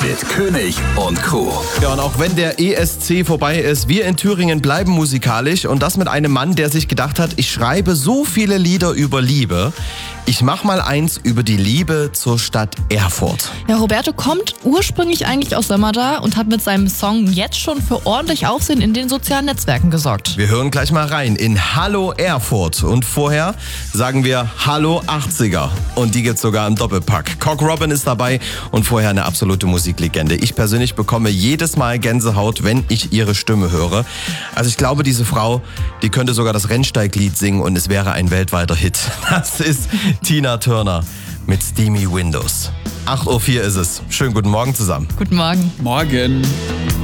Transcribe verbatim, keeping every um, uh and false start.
mit König und Crew. Ja, und auch wenn der E S C vorbei ist, wir in Thüringen bleiben musikalisch und das mit einem Mann, der sich gedacht hat, ich schreibe so viele Lieder über Liebe. Ich mach mal eins über die Liebe zur Stadt Erfurt. Ja, Roberto kommt ursprünglich eigentlich aus Sömmerda und hat mit seinem Song jetzt schon für ordentlich Aufsehen in den sozialen Netzwerken gesorgt. Wir hören gleich mal rein in Hallo Erfurt und vorher sagen wir Hallo achtziger und die gibt's sogar im Doppelpack. Cock Robin ist dabei und vorher eine absolute Musiklegende. Ich persönlich bekomme jedes Mal Gänsehaut, wenn ich ihre Stimme höre. Also ich glaube, diese Frau, die könnte sogar das Rennsteiglied singen und es wäre ein weltweiter Hit. Das ist Tina Turner mit Steamy Windows. acht Uhr vier ist es. Schönen guten Morgen zusammen. Guten Morgen. Morgen.